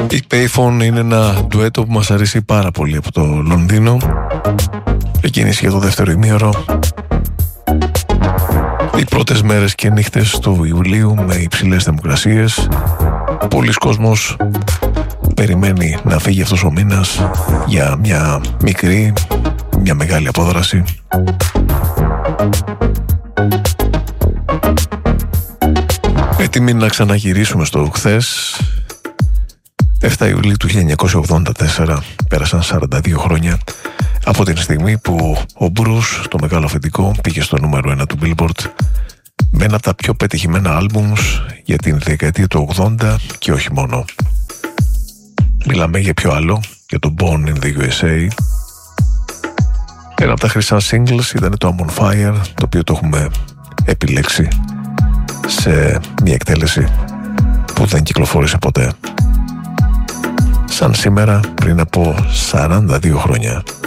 Η Payphone είναι ένα ντουέτο που μας αρέσει πάρα πολύ από το Λονδίνο. Εκκίνησε για το δεύτερο ημίωρο. Οι πρώτες μέρες και νύχτες του Ιουλίου με υψηλές θερμοκρασίες. Πολλοί κόσμος περιμένει να φύγει αυτός ο μήνας για μια μικρή, μια μεγάλη απόδραση. Έτοιμοι να ξαναγυρίσουμε στο χθες. 7 Ιουλίου του 1984, πέρασαν 42 χρόνια από την στιγμή που ο Bruce, το μεγάλο αφεντικό, πήγε στο νούμερο 1 του Billboard με ένα από τα πιο πετυχημένα άλμπουμς για την δεκαετία του 80 και όχι μόνο. Μιλάμε για πιο άλλο, για το Born in the USA. Ένα από τα χρυσά singles ήταν το I'm on Fire, το οποίο το έχουμε επιλέξει σε μια εκτέλεση που δεν κυκλοφόρησε ποτέ. Σαν σήμερα πριν από 42 χρόνια.